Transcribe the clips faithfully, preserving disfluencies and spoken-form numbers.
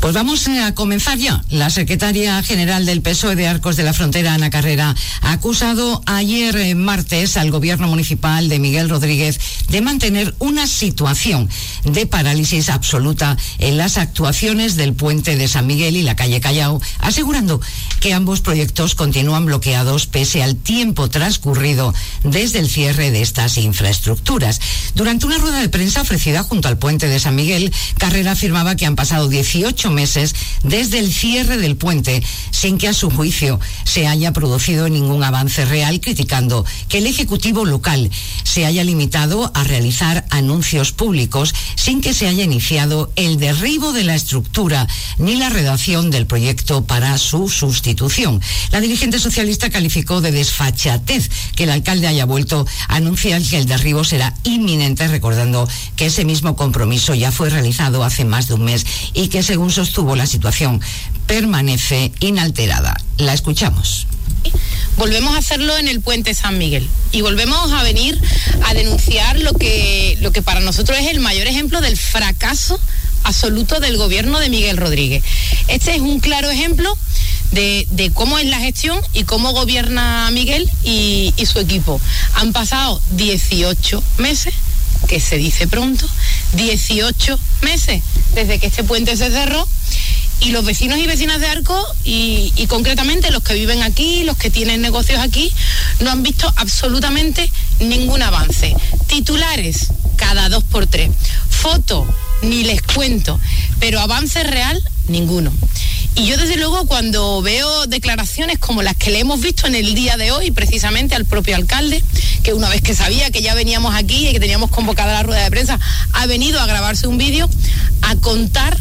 Pues vamos a comenzar ya. La secretaria general del P S O E de Arcos de la Frontera, Ana Carrera, ha acusado ayer eh, martes al gobierno municipal de Miguel Rodríguez de mantener una situación de parálisis absoluta en las actuaciones del puente de San Miguel y la calle Callao, asegurando que ambos proyectos continúan bloqueados pese al tiempo transcurrido desde el cierre de estas infraestructuras. Durante una rueda de prensa ofrecida junto al puente de San Miguel, Carrera afirmaba que han pasado dieciocho meses desde el cierre del puente sin que a su juicio se haya producido ningún avance real, criticando que el Ejecutivo local se haya limitado a realizar anuncios públicos sin que se haya iniciado el derribo de la estructura ni la redacción del proyecto para su sustitución. La dirigente socialista calificó de desfachatez que el alcalde haya vuelto a anunciar que el derribo será inminente, recordando que ese mismo compromiso ya fue realizado hace más de un mes y que, según sostuvo, la situación permanece inalterada. La escuchamos. Volvemos a hacerlo en el puente San Miguel y volvemos a venir a denunciar lo que, lo que para nosotros es el mayor ejemplo del fracaso absoluto del gobierno de Miguel Rodríguez. Este es un claro ejemplo de, de cómo es la gestión y cómo gobierna Miguel y, y su equipo. Han pasado dieciocho meses, que se dice pronto, dieciocho meses desde que este puente se cerró, y los vecinos y vecinas de Arcos, y, y concretamente los que viven aquí, los que tienen negocios aquí, no han visto absolutamente ningún avance. Titulares cada dos por tres, fotos ni les cuento, pero avance real ninguno. Y yo desde luego cuando veo declaraciones como las que le hemos visto en el día de hoy, precisamente al propio alcalde, que una vez que sabía que ya veníamos aquí y que teníamos convocada la rueda de prensa, ha venido a grabarse un vídeo a contar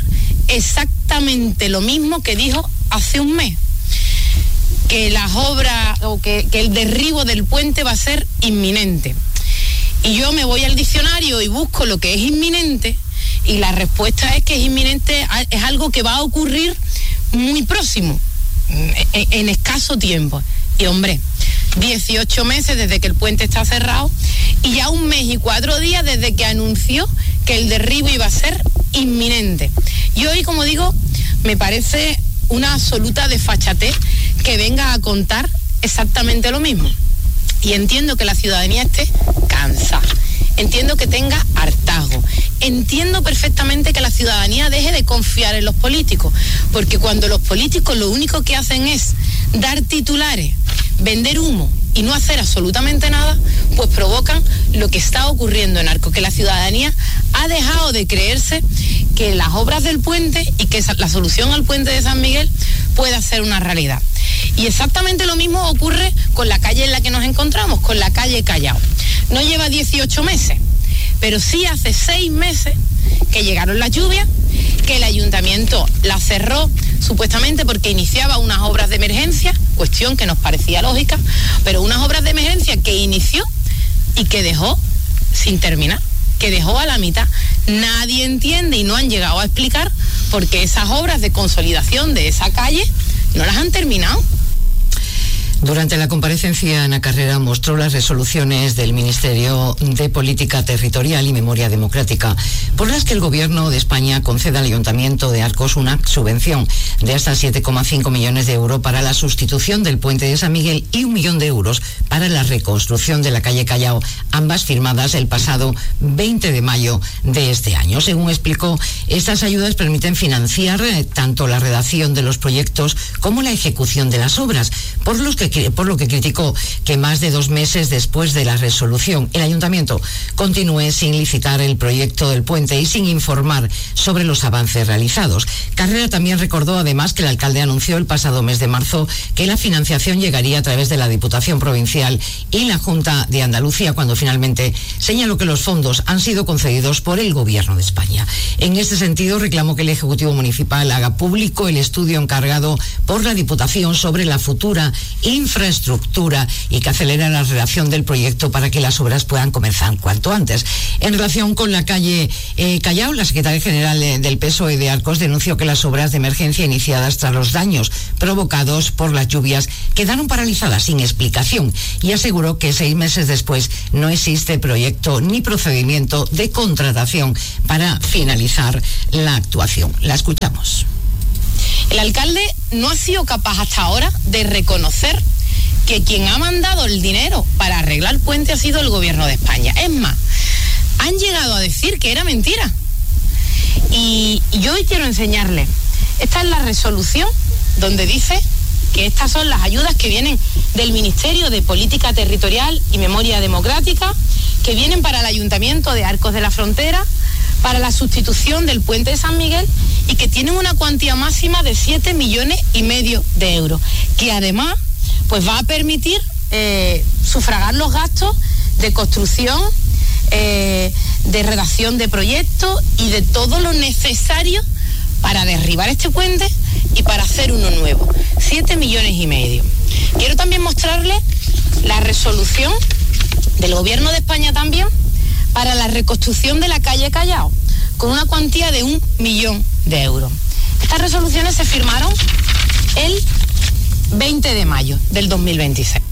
exactamente lo mismo que dijo hace un mes, que las obras o que, que el derribo del puente va a ser inminente. Y yo me voy al diccionario y busco lo que es inminente, y la respuesta es que es inminente, es algo que va a ocurrir muy próximo, en, en escaso tiempo. Y hombre, dieciocho meses desde que el puente está cerrado y ya un mes y cuatro días desde que anunció que el derribo iba a ser inminente. Y hoy, como digo, me parece una absoluta desfachatez que venga a contar exactamente lo mismo. Y entiendo que la ciudadanía esté cansada, entiendo que tenga hartazgo, entiendo perfectamente que la ciudadanía deje de confiar en los políticos, porque cuando los políticos lo único que hacen es dar titulares, vender humo y no hacer absolutamente nada, pues provocan lo que está ocurriendo en Arcos, que la ciudadanía ha dejado de creerse que las obras del puente y que la solución al puente de San Miguel pueda ser una realidad. Y exactamente lo mismo ocurre con la calle en la que nos encontramos, con la calle Callao. No lleva dieciocho meses, pero sí hace seis meses que llegaron las lluvias, que el ayuntamiento la cerró supuestamente porque iniciaba unas obras de emergencia, cuestión que nos parecía lógica, pero unas obras de emergencia que inició y que dejó sin terminar, que dejó a la mitad. Nadie entiende y no han llegado a explicar por qué esas obras de consolidación de esa calle no las han terminado. Durante la comparecencia, Ana Carrera mostró las resoluciones del Ministerio de Política Territorial y Memoria Democrática, por las que el Gobierno de España concede al Ayuntamiento de Arcos una subvención de hasta siete coma cinco millones de euros para la sustitución del puente de San Miguel y un millón de euros para la reconstrucción de la calle Callao, ambas firmadas el pasado veinte de mayo de este año. Según explicó, estas ayudas permiten financiar eh, tanto la redacción de los proyectos como la ejecución de las obras, por los que por lo que criticó que más de dos meses después de la resolución el ayuntamiento continúe sin licitar el proyecto del puente y sin informar sobre los avances realizados. Carrera también recordó además que el alcalde anunció el pasado mes de marzo que la financiación llegaría a través de la Diputación Provincial y la Junta de Andalucía, cuando finalmente señaló que los fondos han sido concedidos por el Gobierno de España. En este sentido, reclamó que el Ejecutivo Municipal haga público el estudio encargado por la Diputación sobre la futura infraestructura y que acelere la redacción del proyecto para que las obras puedan comenzar cuanto antes. En relación con la calle eh, Callao, la secretaria general eh, del P S O E de Arcos denunció que las obras de emergencia iniciadas tras los daños provocados por las lluvias quedaron paralizadas sin explicación y aseguró que seis meses después no existe proyecto ni procedimiento de contratación para finalizar la actuación. La escuchamos. El alcalde no ha sido capaz hasta ahora de reconocer que quien ha mandado el dinero para arreglar el puente ha sido el gobierno de España. Es más, han llegado a decir que era mentira. Y, y yo hoy quiero enseñarles. Esta es la resolución donde dice que estas son las ayudas que vienen del Ministerio de Política Territorial y Memoria Democrática, que vienen para el Ayuntamiento de Arcos de la Frontera, para la sustitución del puente de San Miguel, y que tienen una cuantía máxima de siete millones y medio de euros, que además pues va a permitir eh, sufragar los gastos de construcción, eh, de redacción de proyectos y de todo lo necesario para derribar este puente y para hacer uno nuevo. Siete millones y medio. Quiero también mostrarles la resolución del Gobierno de España también para la reconstrucción de la calle Callao, con una cuantía de un millón de euros. Estas resoluciones se firmaron el veinte de mayo del dos mil veintiséis.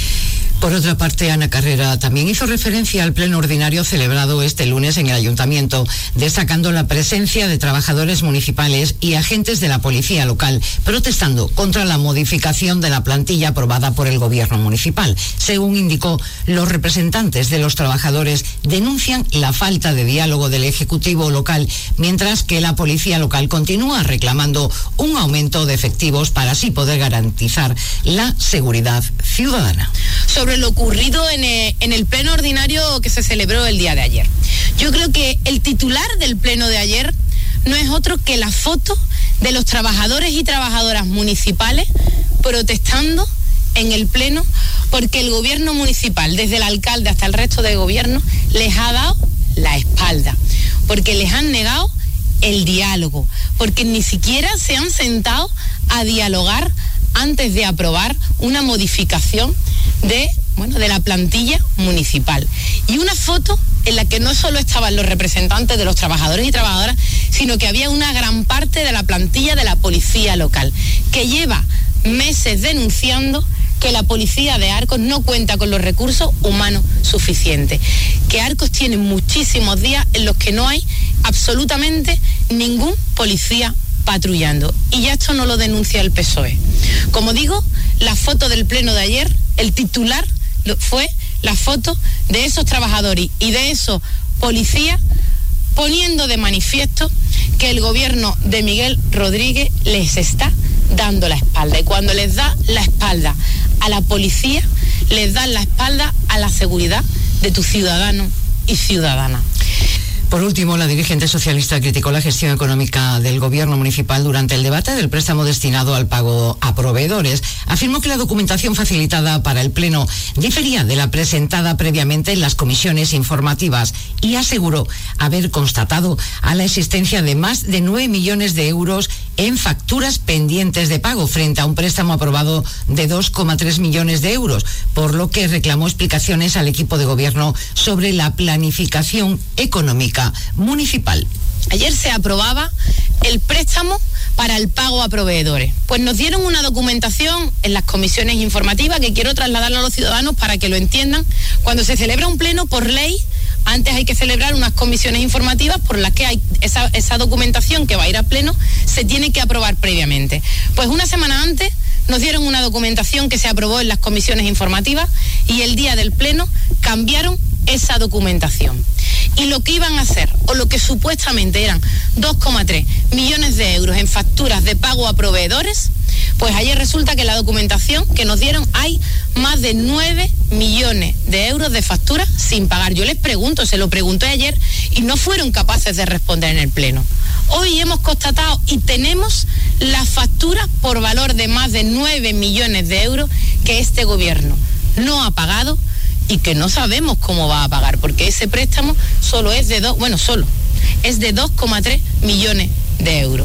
Por otra parte, Ana Carrera también hizo referencia al pleno ordinario celebrado este lunes en el Ayuntamiento, destacando la presencia de trabajadores municipales y agentes de la policía local, protestando contra la modificación de la plantilla aprobada por el gobierno municipal. Según indicó, los representantes de los trabajadores denuncian la falta de diálogo del Ejecutivo local, mientras que la policía local continúa reclamando un aumento de efectivos para así poder garantizar la seguridad ciudadana. Sobre lo ocurrido en el, en el pleno ordinario que se celebró el día de ayer. Yo creo que el titular del pleno de ayer no es otro que la foto de los trabajadores y trabajadoras municipales protestando en el pleno porque el gobierno municipal, desde el alcalde hasta el resto del gobierno, les ha dado la espalda, porque les han negado el diálogo, porque ni siquiera se han sentado a dialogar antes de aprobar una modificación de, bueno, de la plantilla municipal. Y una foto en la que no solo estaban los representantes de los trabajadores y trabajadoras, sino que había una gran parte de la plantilla de la policía local, que lleva meses denunciando que la policía de Arcos no cuenta con los recursos humanos suficientes, que Arcos tiene muchísimos días en los que no hay absolutamente ningún policía patrullando. Y ya esto no lo denuncia el P S O E. Como digo, la foto del pleno de ayer, el titular fue la foto de esos trabajadores y de esos policías poniendo de manifiesto que el gobierno de Miguel Rodríguez les está dando la espalda. Y cuando les da la espalda a la policía, les dan la espalda a la seguridad de tus ciudadanos y ciudadanas. Por último, la dirigente socialista criticó la gestión económica del gobierno municipal durante el debate del préstamo destinado al pago a proveedores. Afirmó que la documentación facilitada para el pleno difería de la presentada previamente en las comisiones informativas y aseguró haber constatado a la existencia de más de nueve millones de euros en facturas pendientes de pago frente a un préstamo aprobado de dos coma tres millones de euros, por lo que reclamó explicaciones al equipo de gobierno sobre la planificación económica municipal. Ayer se aprobaba el préstamo para el pago a proveedores. Pues nos dieron una documentación en las comisiones informativas que quiero trasladarlo a los ciudadanos para que lo entiendan. Cuando se celebra un pleno, por ley, antes hay que celebrar unas comisiones informativas por las que hay esa, esa documentación que va a ir a pleno, se tiene que aprobar previamente. Pues una semana antes nos dieron una documentación que se aprobó en las comisiones informativas y el día del pleno cambiaron esa documentación. Y lo que iban a hacer, o lo que supuestamente eran dos coma tres millones de euros en facturas de pago a proveedores, pues ayer resulta que en la documentación que nos dieron hay más de nueve millones de euros de facturas sin pagar. Yo les pregunto, se lo pregunté ayer y no fueron capaces de responder en el pleno. Hoy hemos constatado y tenemos las facturas por valor de más de nueve millones de euros que este gobierno no ha pagado y que no sabemos cómo va a pagar, porque ese préstamo solo es de dos, bueno, solo es de dos coma tres millones de euros.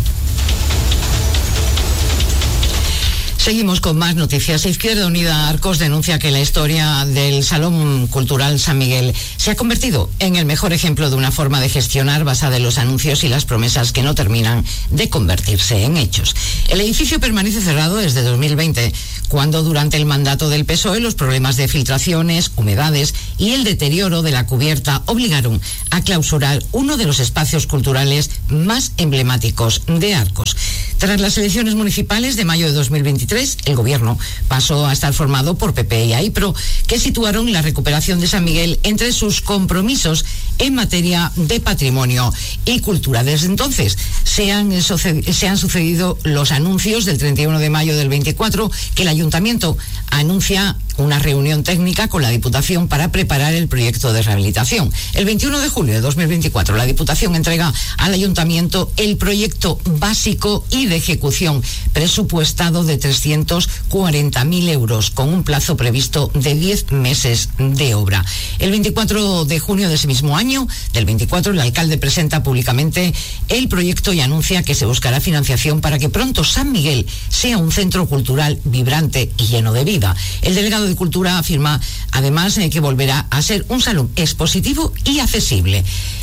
Seguimos con más noticias. Izquierda Unida Arcos denuncia que la historia del Salón Cultural San Miguel se ha convertido en el mejor ejemplo de una forma de gestionar basada en los anuncios y las promesas que no terminan de convertirse en hechos. El edificio permanece cerrado desde dos mil veinte, cuando durante el mandato del P S O E los problemas de filtraciones, humedades y el deterioro de la cubierta obligaron a clausurar uno de los espacios culturales más emblemáticos de Arcos. Tras las elecciones municipales de mayo de dos mil veintitrés, el gobierno pasó a estar formado por P P y A I P R O, que situaron la recuperación de San Miguel entre sus compromisos en materia de patrimonio y cultura. Desde entonces se han, se han sucedido los anuncios del treinta y uno de mayo del veinticuatro, que el ayuntamiento anuncia una reunión técnica con la Diputación para preparar el proyecto de rehabilitación. El veintiuno de julio de dos mil veinticuatro, la Diputación entrega al Ayuntamiento el proyecto básico y de ejecución presupuestado de trescientos cuarenta mil euros, con un plazo previsto de diez meses de obra. El veinticuatro de junio de ese mismo año, del veinticuatro, el alcalde presenta públicamente el proyecto y anuncia que se buscará financiación para que pronto San Miguel sea un centro cultural vibrante y lleno de vida. El delegado de Cultura afirma además eh, que volverá a ser un salón expositivo y accesible.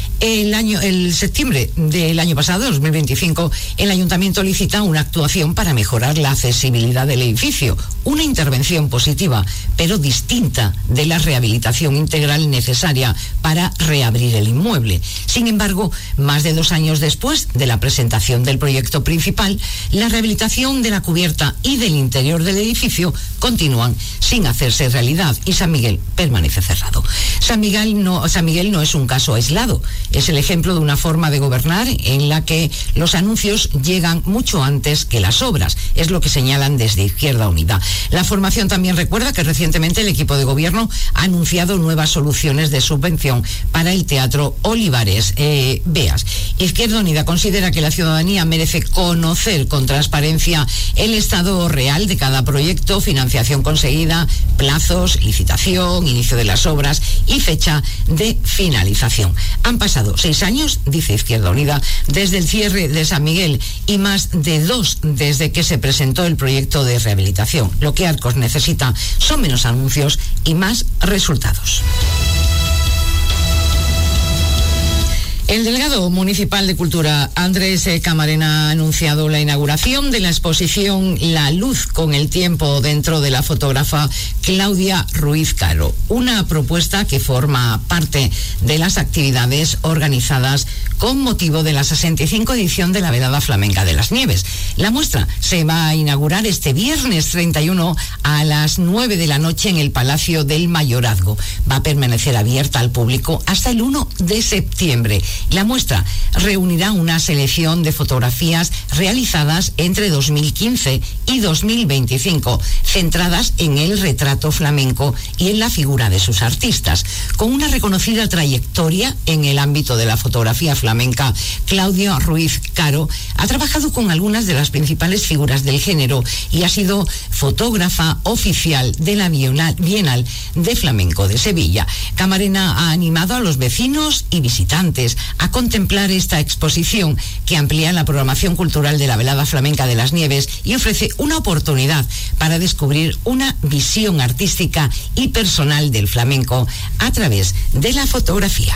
El año, el septiembre del año pasado, dos mil veinticinco, el Ayuntamiento licita una actuación para mejorar la accesibilidad del edificio, una intervención positiva, pero distinta de la rehabilitación integral necesaria para reabrir el inmueble. Sin embargo, más de dos años después de la presentación del proyecto principal, la rehabilitación de la cubierta y del interior del edificio continúan sin hacerse realidad y San Miguel permanece cerrado. San Miguel no, San Miguel no es un caso aislado. Es el ejemplo de una forma de gobernar en la que los anuncios llegan mucho antes que las obras. Es lo que señalan desde Izquierda Unida. La formación también recuerda que recientemente el equipo de gobierno ha anunciado nuevas soluciones de subvención para el Teatro Olivares eh, Beas. Izquierda Unida considera que la ciudadanía merece conocer con transparencia el estado real de cada proyecto, financiación conseguida, plazos, licitación, inicio de las obras y fecha de finalización. Han pasado seis años, dice Izquierda Unida, desde el cierre de San Miguel y más de dos desde que se presentó el proyecto de rehabilitación. Lo que Arcos necesita son menos anuncios y más resultados. El delegado municipal de Cultura, Andrés Camarena, ha anunciado la inauguración de la exposición La Luz con el Tiempo dentro de la fotógrafa Claudia Ruiz Caro, una propuesta que forma parte de las actividades organizadas con motivo de la sesenta y cinco edición de la Velada Flamenca de las Nieves. La muestra se va a inaugurar este viernes treinta y uno a las nueve de la noche en el Palacio del Mayorazgo. Va a permanecer abierta al público hasta el uno de septiembre. La muestra reunirá una selección de fotografías realizadas entre dos mil quince y dos mil veinticinco, centradas en el retrato flamenco y en la figura de sus artistas. Con una reconocida trayectoria en el ámbito de la fotografía flamenca, Claudia Ruiz Caro ha trabajado con algunas de las principales figuras del género y ha sido fotógrafa oficial de la Bienal de Flamenco de Sevilla. Camarena ha animado a los vecinos y visitantes a contemplar esta exposición que amplía la programación cultural de la Velada Flamenca de las Nieves y ofrece una oportunidad para descubrir una visión artística y personal del flamenco a través de la fotografía.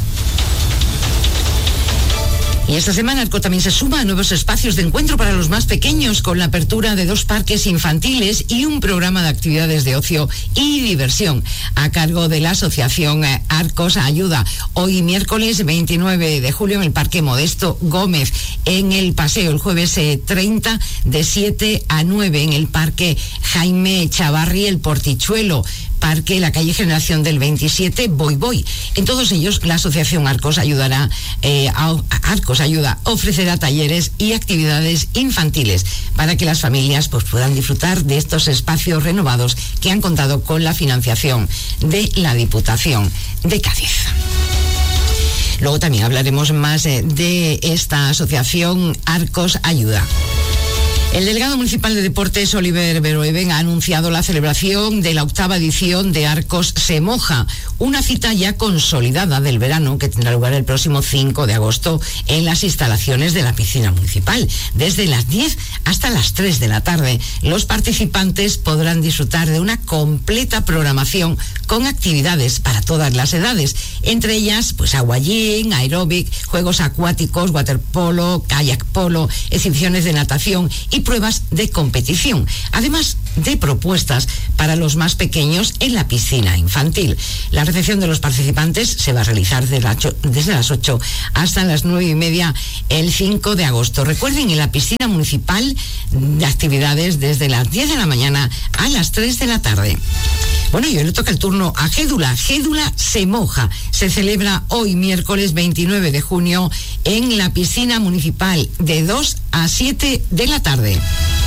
Y esta semana Arco también se suma a nuevos espacios de encuentro para los más pequeños, con la apertura de dos parques infantiles y un programa de actividades de ocio y diversión a cargo de la asociación Arcos Ayuda. Hoy miércoles veintinueve de julio en el Parque Modesto Gómez, en el paseo el jueves treinta de siete a nueve en el Parque Jaime Chavarri el Portichuelo, Parque La Calle Generación del veintisiete, Voy Voy. En todos ellos la asociación Arcos ayudará eh, a, Arcos Ayuda ofrecerá talleres y actividades infantiles para que las familias pues puedan disfrutar de estos espacios renovados que han contado con la financiación de la Diputación de Cádiz. Luego también hablaremos más eh, de esta asociación Arcos Ayuda. El delegado municipal de Deportes, Oliver Beroeben, ha anunciado la celebración de la octava edición de Arcos se moja, una cita ya consolidada del verano que tendrá lugar el próximo cinco de agosto en las instalaciones de la piscina municipal. Desde las diez hasta las tres de la tarde, los participantes podrán disfrutar de una completa programación con actividades para todas las edades, entre ellas pues aguayín, aeróbic, juegos acuáticos, waterpolo, kayak polo, exhibiciones de natación y pruebas de competición, además de propuestas para los más pequeños en la piscina infantil. La recepción de los participantes se va a realizar desde las ocho hasta las nueve y media el cinco de agosto. Recuerden, en la piscina municipal de actividades desde las diez de la mañana a las tres de la tarde. Bueno, y hoy le toca el turno a Gédula. Gédula se moja. Se celebra hoy, miércoles veintinueve de junio, en la piscina municipal de dos a siete de la tarde.